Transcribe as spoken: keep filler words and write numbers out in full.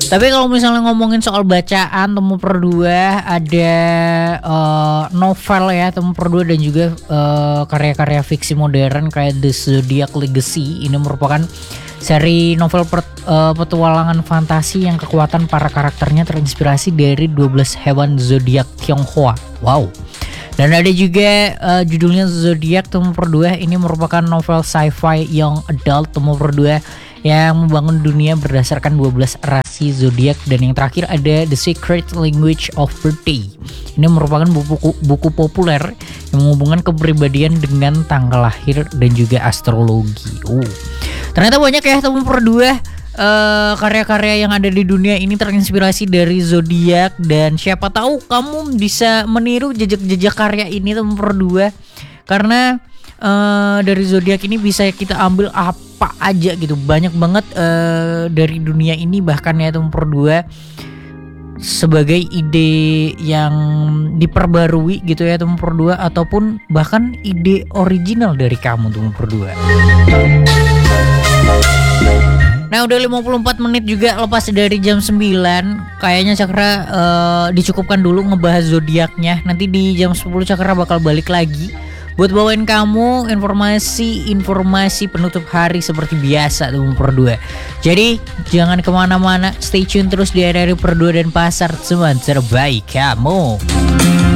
Tapi kalau misalnya ngomongin soal bacaan, Temu Perdua ada uh, novel ya Temu Perdua dan juga uh, karya-karya fiksi modern kayak The Zodiac Legacy. Ini merupakan seri novel per, uh, petualangan fantasi yang kekuatan para karakternya terinspirasi dari dua belas hewan zodiak Tionghoa. Wow. Dan ada juga uh, judulnya Zodiac Temu Perdua. Ini merupakan novel sci-fi young adult Temu Perdua yang membangun dunia berdasarkan dua belas rasi zodiak. Dan yang terakhir ada The Secret Language of Birthday. Ini merupakan buku, buku populer yang menghubungkan kepribadian dengan tanggal lahir dan juga astrologi. Oh, ternyata banyak ya Temu Perdua. Uh, karya-karya yang ada di dunia ini terinspirasi dari zodiak, dan siapa tahu kamu bisa meniru jejak-jejak karya ini Temu Perdua, karena uh, dari zodiak ini bisa kita ambil apa aja gitu, banyak banget uh, dari dunia ini. Bahkan ya Temu Perdua sebagai ide yang diperbarui gitu ya Temu Perdua, ataupun bahkan ide original dari kamu Temu Perdua. Nah, udah lima puluh empat menit juga lepas dari jam sembilan. Kayaknya Cakra uh, dicukupkan dulu ngebahas zodiaknya. Nanti di jam sepuluh Cakra bakal balik lagi buat bawain kamu informasi-informasi penutup hari seperti biasa Temu Perdua. Jadi jangan kemana-mana, stay tune terus di R R I Perdua dan Pasar, teman terbaik kamu.